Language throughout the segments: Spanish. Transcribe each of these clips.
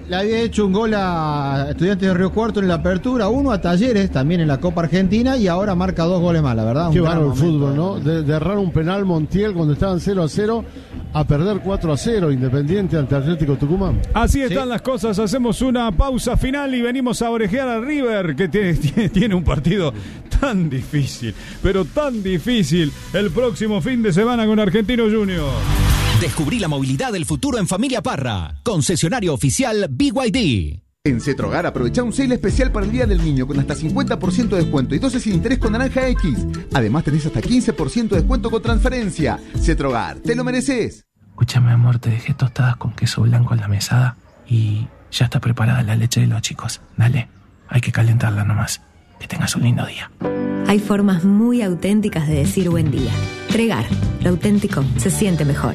Le había hecho un gol a Estudiantes de Río Cuarto en la apertura, uno a Talleres también en la Copa Argentina y ahora marca 2 goles más, la verdad. Qué bárbaro el fútbol, ¿no? De errar un penal Montiel cuando estaban 0-0 a perder 4-0 Independiente ante Atlético Tucumán. Así están las cosas, hacemos una pausa final y venimos a orejear a River, que tiene un partido tan difícil, pero tan difícil, el próximo fin de semana con Argentinos Juniors. Descubrí la movilidad del futuro en Familia Parra, concesionario oficial BYD. En Cetrogar aprovecha un sale especial para el Día del Niño con hasta 50% de descuento y 12 sin interés con Naranja X. Además tenés hasta 15% de descuento con transferencia. Cetrogar, te lo mereces. Escúchame, amor, te dejé tostadas con queso blanco en la mesada y ya está preparada la leche de los chicos. Dale, hay que calentarla nomás. Que tengas un lindo día. Hay formas muy auténticas de decir buen día. Tregar, lo auténtico se siente mejor.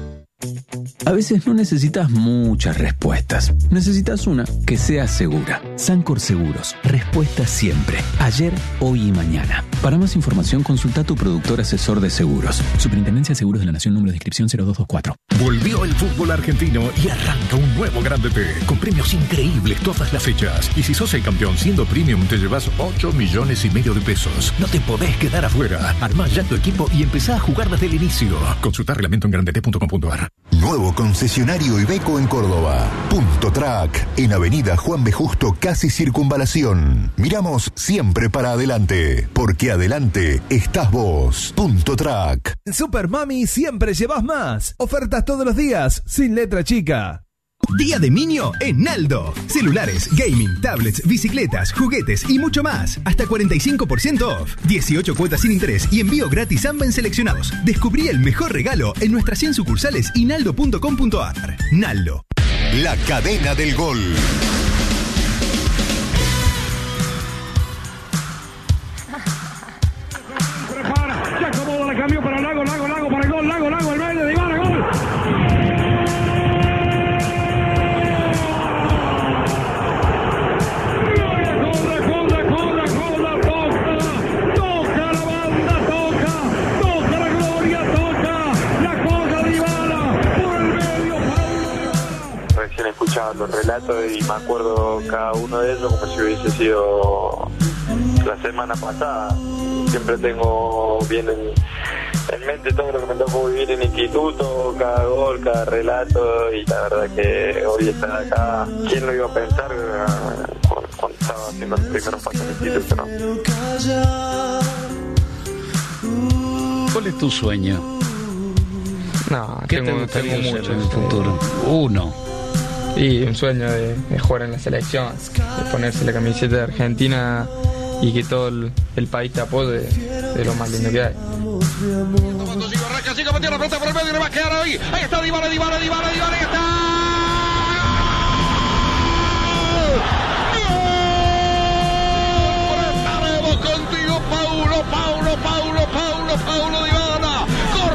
A veces no necesitas muchas respuestas. Necesitas una que sea segura. Sancor Seguros. Respuesta siempre. Ayer, hoy y mañana. Para más información, consulta a tu productor asesor de seguros. Superintendencia de Seguros de la Nación, número de inscripción 0224. Volvió el fútbol argentino y arranca un nuevo Grande T, con premios increíbles todas las fechas. Y si sos el campeón siendo premium, te llevas 8,5 millones de pesos. No te podés quedar afuera. Armá ya tu equipo y empezá a jugar desde el inicio. Consulta reglamento en grandet.com.ar. Nuevo concesionario Iveco en Córdoba. Punto Track, en Avenida Juan B. Justo, casi Circunvalación. Miramos siempre para adelante, porque adelante estás vos. Punto Track. En Super Mami siempre llevas más. Ofertas todos los días, sin letra chica. Día de Niño en Naldo. Celulares, gaming, tablets, bicicletas, juguetes y mucho más. Hasta 45% off. 18 cuotas sin interés y envío gratis AMBA en seleccionados. Descubrí el mejor regalo en nuestras 100 sucursales y naldo.com.ar. Naldo. La cadena del gol. Prepara, ya acomoda la cambio para Lago para el gol, Lago, el baile de Ivana, gol. Escuchaba los relatos y me acuerdo cada uno de ellos como si hubiese sido la semana pasada. Siempre tengo bien en mente todo lo que me tocó vivir en instituto, cada gol, cada relato, y la verdad que hoy estar acá, ¿quién lo iba a pensar cuando estaba haciendo los primeros pasos en el instituto, no? ¿Cuál es tu sueño? No, ¿Qué te gustaría hacer en el futuro? Uno. Y un sueño de jugar en la selección, de ponerse la camiseta de Argentina y que todo el país te apoye, de lo más lindo que hay. Sigue metiendo la pelota por el medio y le va a quedar ahí. Ahí está Dybala, ahí está. ¡Gol! Contigo, Paulo Dybala.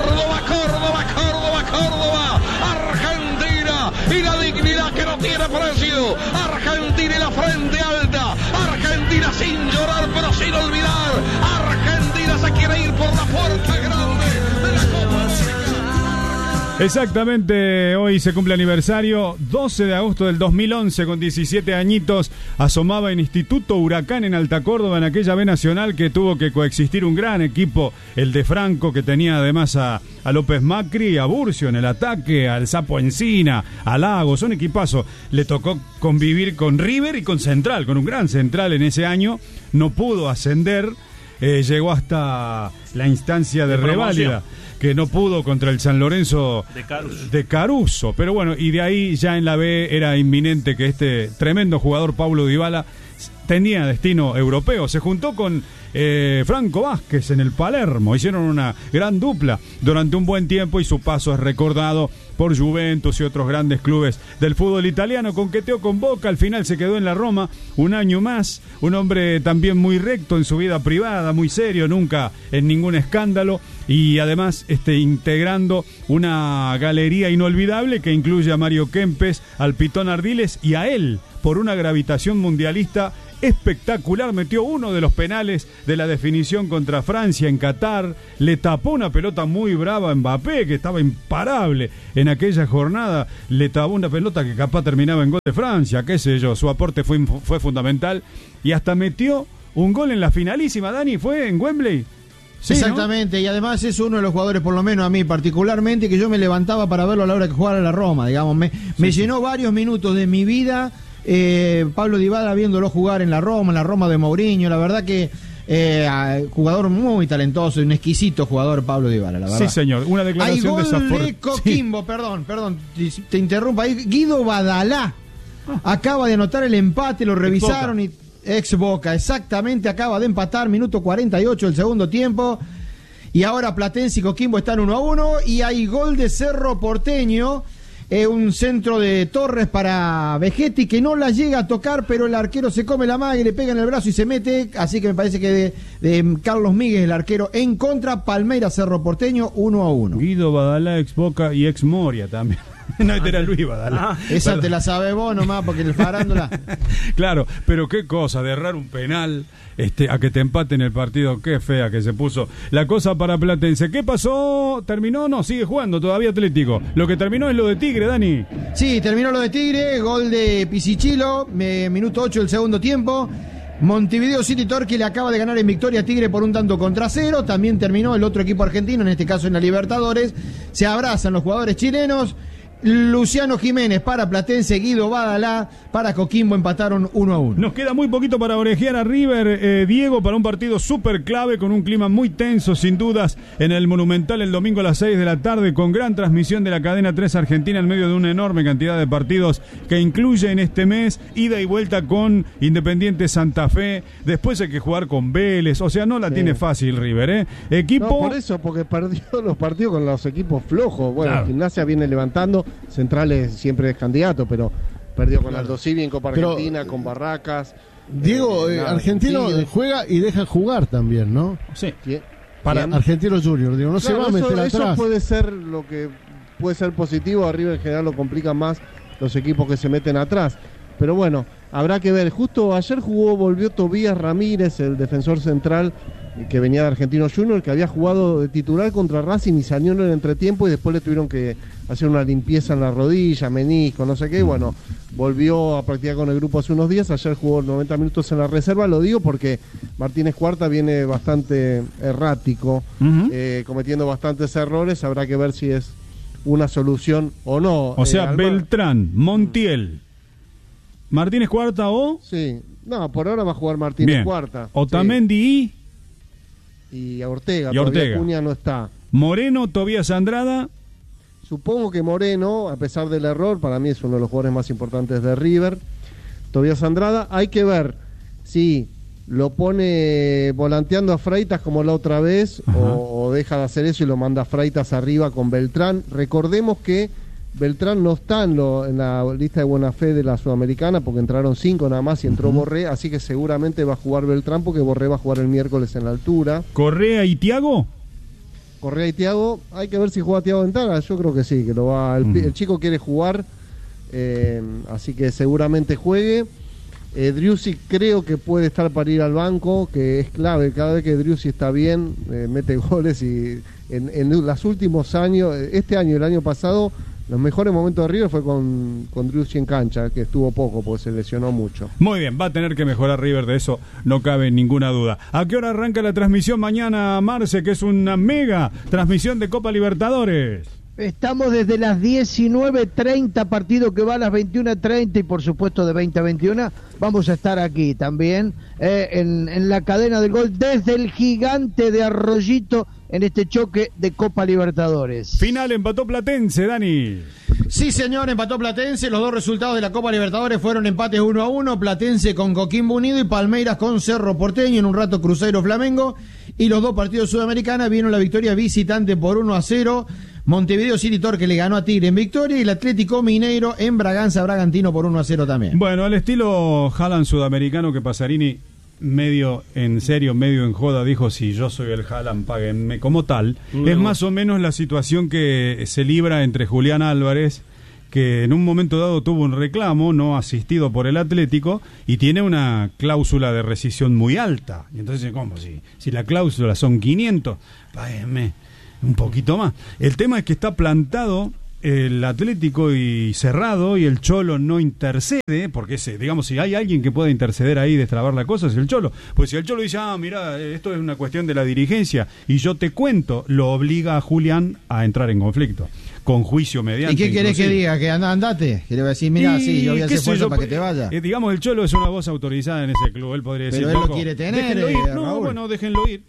Córdoba. Argentina y la dignidad que no tiene precio. Argentina y la frente alta. Argentina sin llorar pero sin olvidar. Argentina se quiere ir por la puerta grande de la Copa América. Exactamente, hoy se cumple aniversario, 12 de agosto del 2011, con 17 añitos, asomaba en Instituto Huracán en Alta Córdoba, en aquella B Nacional que tuvo que coexistir un gran equipo, el de Franco, que tenía además a López Macri, a Burcio en el ataque, al Sapo Encina, a Lagos, un equipazo. Le tocó convivir con River y con Central, con un gran Central en ese año, no pudo ascender, llegó hasta la instancia de reválida, que no pudo contra el San Lorenzo de Caruso, pero bueno, y de ahí ya en la B era inminente que este tremendo jugador Paulo Dybala tenía destino europeo. Se juntó con Franco Vázquez en el Palermo, hicieron una gran dupla durante un buen tiempo y su paso es recordado por Juventus y otros grandes clubes del fútbol italiano. Conqueteó con Boca, al final se quedó en la Roma un año más, un hombre también muy recto en su vida privada, muy serio, nunca en ningún escándalo, y además integrando una galería inolvidable que incluye a Mario Kempes, al Pitón Ardiles y a él, por una gravitación mundialista espectacular, metió uno de los penales de la definición contra Francia en Qatar, le tapó una pelota muy brava a Mbappé, que estaba imparable en aquella jornada, le tapó una pelota que capaz terminaba en gol de Francia, qué sé yo, su aporte fue fundamental, y hasta metió un gol en la finalísima, Dani, ¿fue en Wembley? Sí, exactamente, ¿no? Y además es uno de los jugadores, por lo menos a mí particularmente, que yo me levantaba para verlo a la hora que jugara la Roma, digamos, me llenó varios minutos de mi vida, Pablo Dybala viéndolo jugar en la Roma de Mourinho, la verdad que jugador muy talentoso, un exquisito jugador Pablo Dybala, la verdad. Sí, señor, una declaración de gol de Coquimbo, perdón, te interrumpo ahí, Guido Badalá acaba de anotar el empate, lo revisaron y ex Boca, exactamente, acaba de empatar, minuto 48 del segundo tiempo, y ahora Platense y Coquimbo están 1-1, y hay gol de Cerro Porteño, un centro de Torres para Vegetti, que no la llega a tocar, pero el arquero se come la maga y le pega en el brazo y se mete, así que me parece que de Carlos Míguez, el arquero, en contra. Palmeiras Cerro Porteño, 1-1. Guido Badalá, ex Boca y ex Moria también. No, este era Luis Badalá. Esa te la sabes vos nomás, porque el farándola. Claro, pero qué cosa, de errar un penal a que te empaten el partido, qué fea que se puso la cosa para Platense. ¿Qué pasó? ¿Terminó? No, sigue jugando todavía Atlético. Lo que terminó es lo de Tigre, Dani. Sí, terminó lo de Tigre, gol de Pisichilo, minuto 8 del segundo tiempo. Montevideo City Torque le acaba de ganar en victoria a Tigre por 1-0. También terminó el otro equipo argentino, en este caso en la Libertadores. Se abrazan los jugadores chilenos. Luciano Jiménez para Platense, Guido Badalá para Coquimbo, empataron 1-1. Nos queda muy poquito para orejear a River, Diego, para un partido súper clave, con un clima muy tenso, sin dudas, en el Monumental el domingo a las 6 de la tarde, con gran transmisión de la cadena 3 Argentina, en medio de una enorme cantidad de partidos que incluye en este mes ida y vuelta con Independiente Santa Fe, después hay que jugar con Vélez, o sea, no la tiene fácil River, equipo... No, por eso, porque perdió los partidos con los equipos flojos. Bueno, claro. Gimnasia viene levantando, Centrales siempre es candidato, pero perdió con Aldo Civi en Copa Argentina, con Barracas. Diego, Argentino juega y deja jugar también, ¿no? Sí. Para Argentino Junior, digo, no se va a meter atrás. Eso puede ser lo que puede ser positivo. Arriba en general lo complican más los equipos que se meten atrás. Pero bueno, habrá que ver. Justo ayer volvió Tobías Ramírez, el defensor central que venía de Argentino Junior, que había jugado de titular contra Racing y salió en el entretiempo y después le tuvieron que hacer una limpieza en la rodilla, menisco, no sé qué. Bueno, volvió a practicar con el grupo hace unos días. Ayer jugó 90 minutos en la reserva. Lo digo porque Martínez Cuarta viene bastante errático, cometiendo bastantes errores. Habrá que ver si es una solución o no. O sea, Beltrán, Montiel, Martínez Cuarta o... Sí, no, por ahora va a jugar Martínez Cuarta. Otamendi y Ortega. Y Ortega. Acuña no está. Moreno, Tobías Andrada. Supongo que Moreno, a pesar del error, para mí es uno de los jugadores más importantes de River. Tobías Andrada, hay que ver si lo pone volanteando a Freitas como la otra vez o deja de hacer eso y lo manda a Freitas arriba con Beltrán. Recordemos que Beltrán no está en la lista de buena fe de la Sudamericana porque entraron 5 nada más y entró Borré, así que seguramente va a jugar Beltrán porque Borré va a jugar el miércoles en la altura. ¿Correa y Thiago? Correa y Thiago, hay que ver si juega Thiago Ventana, yo creo que sí, que lo va. El chico quiere jugar, así que seguramente juegue. Driussi creo que puede estar para ir al banco, que es clave, cada vez que Driussi está bien, mete goles y en los últimos años, este año y el año pasado, los mejores momentos de River fue con Driussi en cancha, que estuvo poco porque se lesionó mucho. Muy bien, va a tener que mejorar River, de eso no cabe ninguna duda. ¿A qué hora arranca la transmisión mañana, Marce, que es una mega transmisión de Copa Libertadores? Estamos desde las 19:30, partido que va a las 21:30 y por supuesto de 20 a 21 vamos a estar aquí también en la cadena del gol desde el Gigante de Arroyito en este choque de Copa Libertadores. Final, empató Platense, Dani. Sí, señor, empató Platense. Los dos resultados de la Copa Libertadores fueron empates 1-1. Platense con Coquimbo Unido y Palmeiras con Cerro Porteño. En un rato Cruzeiro Flamengo. Y los dos partidos sudamericanos vieron la victoria visitante por 1-0. Montevideo City Torque le ganó a Tigre en victoria y el Atlético Mineiro en Braganza Bragantino por 1-0 también. Bueno, al estilo Haaland sudamericano, que Pasarini medio en serio, medio en joda dijo: si yo soy el Haaland, páguenme como tal. Es más o menos la situación que se libra entre Julián Álvarez, que en un momento dado tuvo un reclamo no asistido por el Atlético y tiene una cláusula de rescisión muy alta. Y entonces, ¿cómo? Si la cláusula son 500, páguenme un poquito más. El tema es que está plantado el Atlético y cerrado, y el Cholo no intercede, porque digamos, si hay alguien que pueda interceder ahí, destrabar la cosa, es el Cholo. Pues si el Cholo dice, mira, esto es una cuestión de la dirigencia, y yo te cuento, lo obliga a Julián a entrar en conflicto, con juicio mediante. ¿Y qué querés que diga? ¿Que andate? Que le va a decir, mira, sí, yo voy a hacer fuerza para que te vaya. Digamos, el Cholo es una voz autorizada en ese club, él podría decir, pero él lo quiere tener, déjenlo ir. No, bueno, déjenlo ir,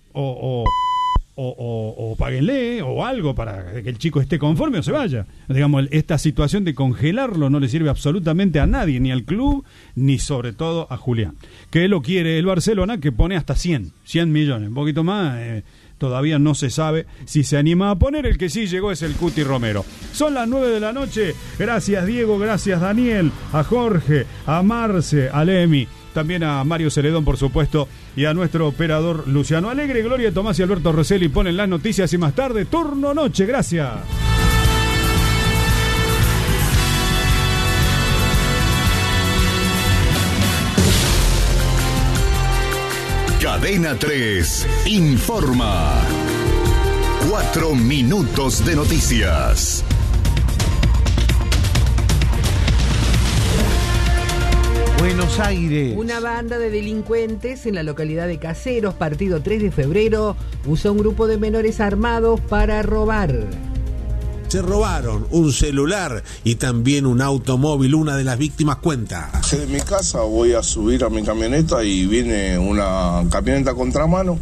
o páguenle o algo para que el chico esté conforme o se vaya. Digamos, esta situación de congelarlo no le sirve absolutamente a nadie, ni al club, ni sobre todo a Julián, que lo quiere el Barcelona, que pone hasta 100 millones, un poquito más. Todavía no se sabe si se anima a poner. El que sí llegó es el Cuti Romero. Son las 9 de la noche. Gracias Diego, gracias Daniel, a Jorge, a Marce, a Lemi, también a Mario Celedón, por supuesto, y a nuestro operador Luciano Alegre. Gloria Tomás y Alberto Rosselli ponen las noticias, y más tarde Turno Noche. Gracias. Cadena 3 informa. 4 minutos de noticias. Buenos Aires. Una banda de delincuentes en la localidad de Caseros, partido 3 de febrero, usó un grupo de menores armados para robar. Se robaron un celular y también un automóvil. Una de las víctimas cuenta. De mi casa voy a subir a mi camioneta y viene una camioneta contramano.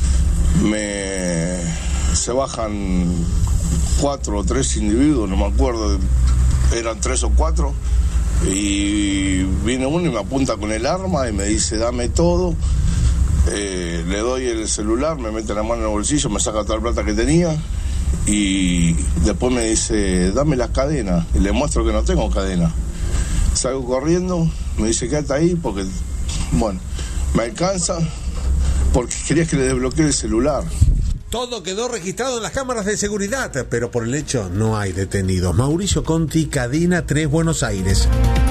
Se bajan 4 o 3 individuos, no me acuerdo, eran 3 o 4. Y viene uno y me apunta con el arma y me dice, dame todo. Le doy el celular, me mete la mano en el bolsillo, me saca toda la plata que tenía. Y después me dice, dame las cadenas. Y le muestro que no tengo cadena. Salgo corriendo, me dice, quédate ahí porque, bueno, me alcanza porque quería que le desbloquee el celular. Todo quedó registrado en las cámaras de seguridad, pero por el hecho no hay detenidos. Mauricio Conti, Cadena 3, Buenos Aires.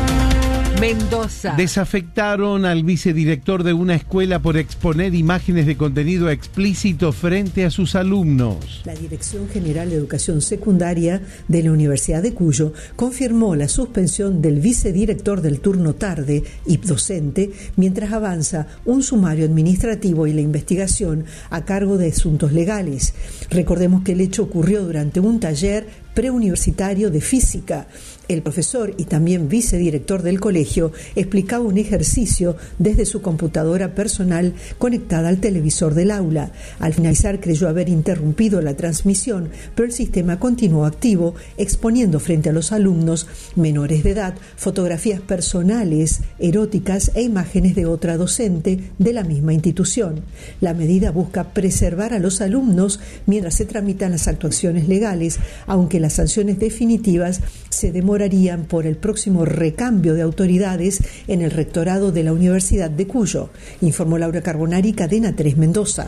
Mendoza. Desafectaron al vicedirector de una escuela por exponer imágenes de contenido explícito frente a sus alumnos. La Dirección General de Educación Secundaria de la Universidad de Cuyo confirmó la suspensión del vicedirector del turno tarde y docente mientras avanza un sumario administrativo y la investigación a cargo de asuntos legales. Recordemos que el hecho ocurrió durante un taller preuniversitario de física. El profesor y también vicedirector del colegio explicaba un ejercicio desde su computadora personal conectada al televisor del aula. Al finalizar creyó haber interrumpido la transmisión, pero el sistema continuó activo, exponiendo frente a los alumnos menores de edad fotografías personales, eróticas e imágenes de otra docente de la misma institución. La medida busca preservar a los alumnos mientras se tramitan las actuaciones legales, aunque las sanciones definitivas se demorarían por el próximo recambio de autoridades en el rectorado de la Universidad de Cuyo, informó Laura Carbonari, Cadena 3 Mendoza.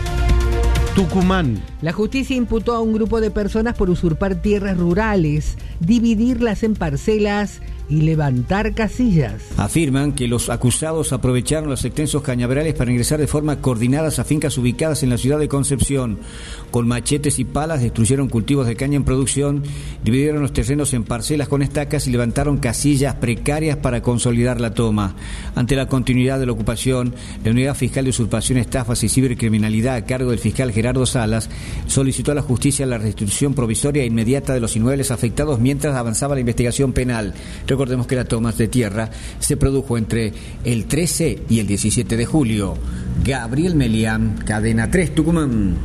Tucumán. La justicia imputó a un grupo de personas por usurpar tierras rurales, dividirlas en parcelas y levantar casillas. Afirman que los acusados aprovecharon los extensos cañaverales para ingresar de forma coordinada a fincas ubicadas en la ciudad de Concepción. Con machetes y palas destruyeron cultivos de caña en producción, dividieron los terrenos en parcelas con estacas y levantaron casillas precarias para consolidar la toma. Ante la continuidad de la ocupación, la Unidad Fiscal de Usurpación, Estafas y Cibercriminalidad a cargo del fiscal Gerardo Salas solicitó a la justicia la restitución provisoria e inmediata de los inmuebles afectados mientras avanzaba la investigación penal. Recordemos que la toma de tierra se produjo entre el 13 y el 17 de julio. Gabriel Melián, Cadena 3, Tucumán.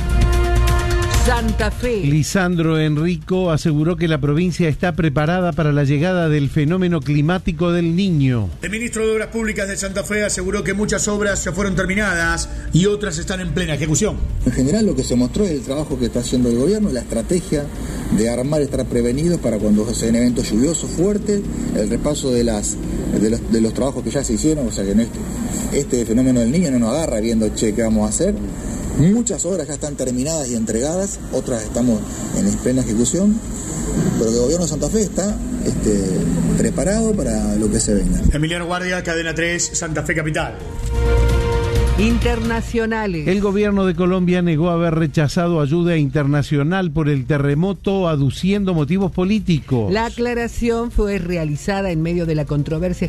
Santa Fe. Lisandro Enrico aseguró que la provincia está preparada para la llegada del fenómeno climático del Niño. El ministro de Obras Públicas de Santa Fe aseguró que muchas obras ya fueron terminadas y otras están en plena ejecución. En general lo que se mostró es el trabajo que está haciendo el gobierno, la estrategia de armar, estar prevenidos para cuando se den eventos lluviosos fuertes, el repaso de los trabajos que ya se hicieron, o sea que este fenómeno del Niño no nos agarra viendo, ¿qué vamos a hacer? Muchas obras ya están terminadas y entregadas, otras estamos en plena ejecución, pero el gobierno de Santa Fe está preparado para lo que se venga. Emiliano Guardia, Cadena 3, Santa Fe Capital. Internacionales. El gobierno de Colombia negó haber rechazado ayuda internacional por el terremoto, aduciendo motivos políticos. La aclaración fue realizada en medio de la controversia